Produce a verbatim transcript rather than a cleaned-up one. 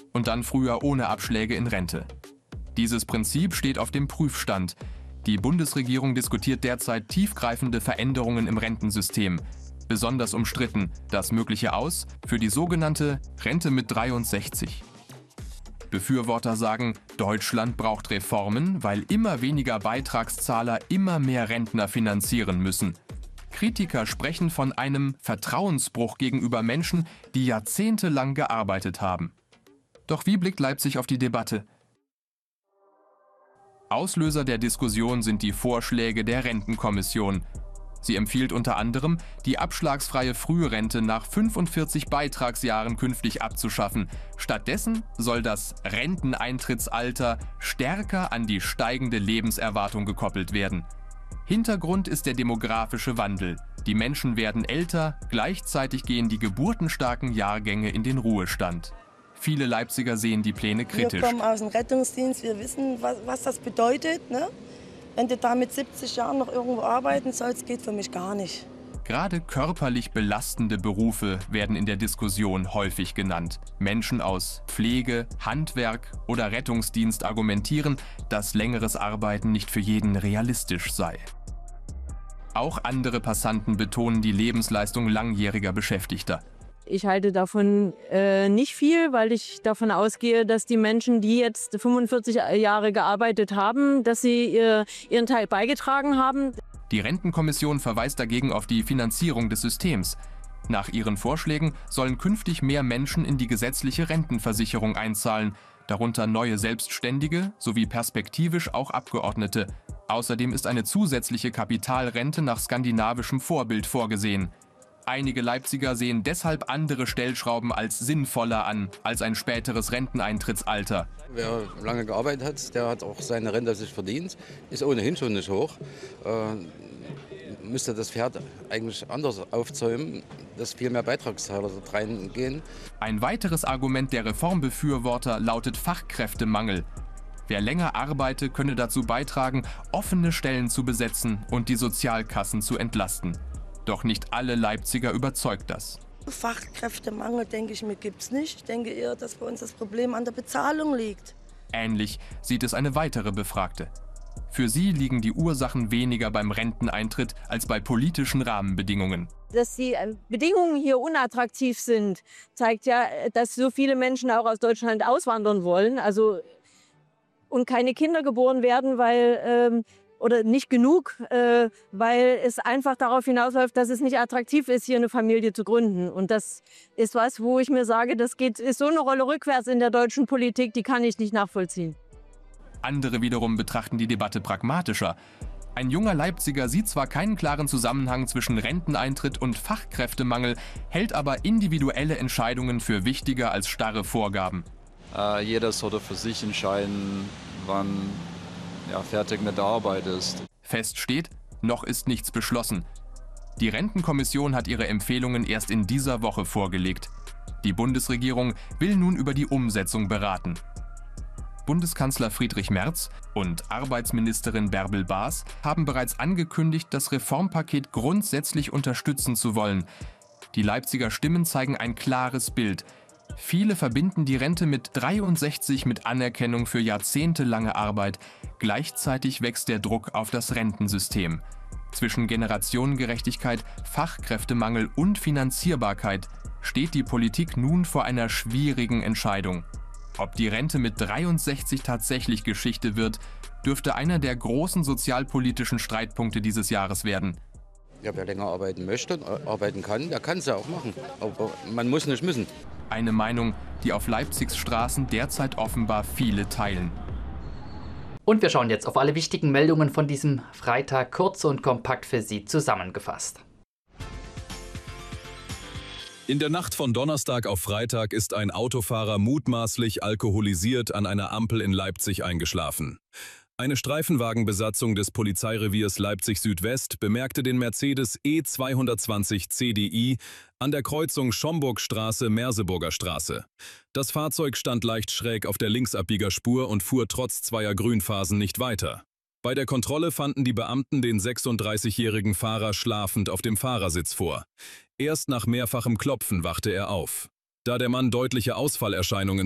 und dann früher ohne Abschläge in Rente. Dieses Prinzip steht auf dem Prüfstand. Die Bundesregierung diskutiert derzeit tiefgreifende Veränderungen im Rentensystem. Besonders umstritten das mögliche Aus für die sogenannte Rente mit dreiundsechzig. Befürworter sagen, Deutschland braucht Reformen, weil immer weniger Beitragszahler immer mehr Rentner finanzieren müssen. Kritiker sprechen von einem Vertrauensbruch gegenüber Menschen, die jahrzehntelang gearbeitet haben. Doch wie blickt Leipzig auf die Debatte? Auslöser der Diskussion sind die Vorschläge der Rentenkommission. Sie empfiehlt unter anderem, die abschlagsfreie Frührente nach fünfundvierzig Beitragsjahren künftig abzuschaffen. Stattdessen soll das Renteneintrittsalter stärker an die steigende Lebenserwartung gekoppelt werden. Hintergrund ist der demografische Wandel. Die Menschen werden älter, gleichzeitig gehen die geburtenstarken Jahrgänge in den Ruhestand. Viele Leipziger sehen die Pläne kritisch. Wir kommen aus dem Rettungsdienst, wir wissen, was, was das bedeutet, ne? Wenn du da mit siebzig Jahren noch irgendwo arbeiten sollst, geht für mich gar nicht. Gerade körperlich belastende Berufe werden in der Diskussion häufig genannt. Menschen aus Pflege, Handwerk oder Rettungsdienst argumentieren, dass längeres Arbeiten nicht für jeden realistisch sei. Auch andere Passanten betonen die Lebensleistung langjähriger Beschäftigter. Ich halte davon äh, nicht viel, weil ich davon ausgehe, dass die Menschen, die jetzt fünfundvierzig Jahre gearbeitet haben, dass sie ihr, ihren Teil beigetragen haben. Die Rentenkommission verweist dagegen auf die Finanzierung des Systems. Nach ihren Vorschlägen sollen künftig mehr Menschen in die gesetzliche Rentenversicherung einzahlen, darunter neue Selbstständige sowie perspektivisch auch Abgeordnete. Außerdem ist eine zusätzliche Kapitalrente nach skandinavischem Vorbild vorgesehen. Einige Leipziger sehen deshalb andere Stellschrauben als sinnvoller an als ein späteres Renteneintrittsalter. Wer lange gearbeitet hat, der hat auch seine Rente sich verdient, ist ohnehin schon nicht hoch. Äh, müsste das Pferd eigentlich anders aufzäumen, dass viel mehr Beitragszahler dort reingehen. Ein weiteres Argument der Reformbefürworter lautet Fachkräftemangel. Wer länger arbeite, könne dazu beitragen, offene Stellen zu besetzen und die Sozialkassen zu entlasten. Doch nicht alle Leipziger überzeugt das. Fachkräftemangel, denke ich mir, gibt es nicht. Ich denke eher, dass bei uns das Problem an der Bezahlung liegt. Ähnlich sieht es eine weitere Befragte. Für sie liegen die Ursachen weniger beim Renteneintritt als bei politischen Rahmenbedingungen. Dass die Bedingungen hier unattraktiv sind, zeigt ja, dass so viele Menschen auch aus Deutschland auswandern wollen. Also, und keine Kinder geboren werden, weil... Ähm, oder nicht genug, äh, weil es einfach darauf hinausläuft, dass es nicht attraktiv ist, hier eine Familie zu gründen. Und das ist was, wo ich mir sage, das geht, ist so eine Rolle rückwärts in der deutschen Politik, die kann ich nicht nachvollziehen. Andere wiederum betrachten die Debatte pragmatischer. Ein junger Leipziger sieht zwar keinen klaren Zusammenhang zwischen Renteneintritt und Fachkräftemangel, hält aber individuelle Entscheidungen für wichtiger als starre Vorgaben. Äh, jeder sollte für sich entscheiden, wann ja, fertig mit der Arbeit ist. Fest steht, noch ist nichts beschlossen. Die Rentenkommission hat ihre Empfehlungen erst in dieser Woche vorgelegt. Die Bundesregierung will nun über die Umsetzung beraten. Bundeskanzler Friedrich Merz und Arbeitsministerin Bärbel Baas haben bereits angekündigt, das Reformpaket grundsätzlich unterstützen zu wollen. Die Leipziger Stimmen zeigen ein klares Bild. Viele verbinden die Rente mit dreiundsechzig mit Anerkennung für jahrzehntelange Arbeit. Gleichzeitig wächst der Druck auf das Rentensystem. Zwischen Generationengerechtigkeit, Fachkräftemangel und Finanzierbarkeit steht die Politik nun vor einer schwierigen Entscheidung. Ob die Rente mit dreiundsechzig tatsächlich Geschichte wird, dürfte einer der großen sozialpolitischen Streitpunkte dieses Jahres werden. Ja, wer länger arbeiten möchte und arbeiten kann, der kann es ja auch machen. Aber man muss nicht müssen. Eine Meinung, die auf Leipzigs Straßen derzeit offenbar viele teilen. Und wir schauen jetzt auf alle wichtigen Meldungen von diesem Freitag kurz und kompakt für Sie zusammengefasst. In der Nacht von Donnerstag auf Freitag ist ein Autofahrer mutmaßlich alkoholisiert an einer Ampel in Leipzig eingeschlafen. Eine Streifenwagenbesatzung des Polizeireviers Leipzig-Südwest bemerkte den Mercedes E zweihundertzwanzig C D I an der Kreuzung Schomburgstraße-Merseburger Straße. Das Fahrzeug stand leicht schräg auf der Linksabbiegerspur und fuhr trotz zweier Grünphasen nicht weiter. Bei der Kontrolle fanden die Beamten den sechsunddreißigjährigen Fahrer schlafend auf dem Fahrersitz vor. Erst nach mehrfachem Klopfen wachte er auf. Da der Mann deutliche Ausfallerscheinungen